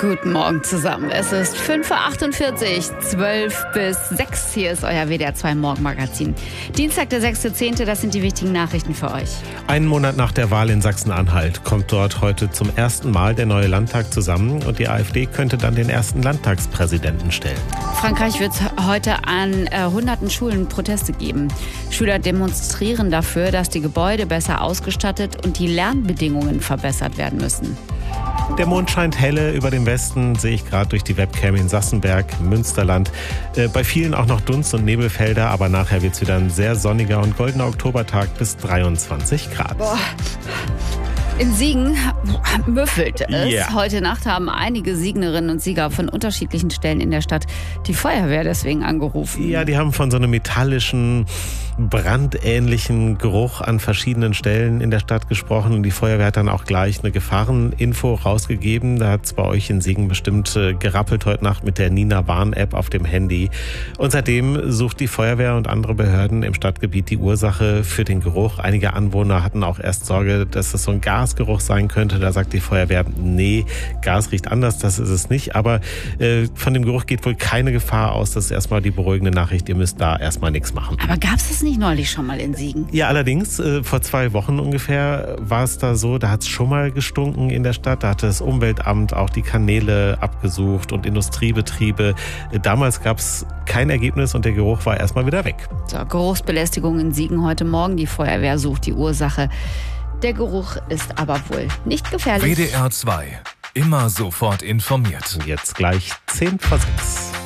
Guten Morgen zusammen. Es ist 5.48 Uhr, 12 bis 6. Hier ist euer WDR 2 Morgenmagazin. Dienstag, der 6.10., das sind die wichtigen Nachrichten für euch. Einen Monat nach der Wahl in Sachsen-Anhalt kommt dort heute zum ersten Mal der neue Landtag zusammen und die AfD könnte dann den ersten Landtagspräsidenten stellen. Frankreich wird heute an hunderten Schulen Proteste geben. Schüler demonstrieren dafür, dass die Gebäude besser ausgestattet und die Lernbedingungen verbessert werden müssen. Der Mond scheint helle über dem Westen, sehe ich gerade durch die Webcam in Sassenberg, Münsterland. Bei vielen auch noch Dunst- und Nebelfelder, aber nachher wird es wieder ein sehr sonniger und goldener Oktobertag bis 23 Grad. Boah. In Siegen müffelt es. Yeah. Heute Nacht haben einige Siegnerinnen und Sieger von unterschiedlichen Stellen in der Stadt die Feuerwehr deswegen angerufen. Ja, die haben von so einem metallischen, brandähnlichen Geruch an verschiedenen Stellen in der Stadt gesprochen. Und die Feuerwehr hat dann auch gleich eine Gefahreninfo rausgegeben. Da hat es bei euch in Siegen bestimmt gerappelt heute Nacht mit der Nina-Warn-App auf dem Handy. Und seitdem sucht die Feuerwehr und andere Behörden im Stadtgebiet die Ursache für den Geruch. Einige Anwohner hatten auch erst Sorge, dass es so ein Gasgeruch sein könnte. Da sagt die Feuerwehr, nee, Gas riecht anders, das ist es nicht. Aber von dem Geruch geht wohl keine Gefahr aus. Das ist erstmal die beruhigende Nachricht. Ihr müsst da erstmal nichts machen. Aber gab es das nicht neulich schon mal in Siegen? Ja, allerdings, vor 2 Wochen ungefähr war es da so, da hat es schon mal gestunken in der Stadt. Da hatte das Umweltamt auch die Kanäle abgesucht und Industriebetriebe. Damals gab es kein Ergebnis und der Geruch war erstmal wieder weg. So, Geruchsbelästigung in Siegen heute Morgen. Die Feuerwehr sucht die Ursache. Der Geruch ist aber wohl nicht gefährlich. WDR 2. Immer sofort informiert. Jetzt gleich 10 vor 6.